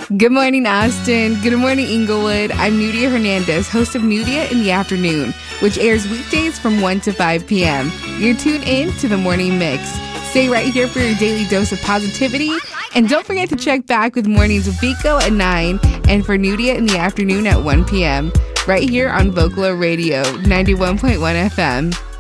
Good morning, Austin. Good morning, Inglewood. I'm Nudia Hernandez, host of Nudia in the Afternoon, which airs weekdays from 1 to 5 p.m. You're tuned in to the Morning Mix. Stay right here for your daily dose of positivity. And don't forget to check back with Mornings with Vico at 9 and for Nudia in the Afternoon at 1 p.m. right here on Vocalo Radio 91.1 FM.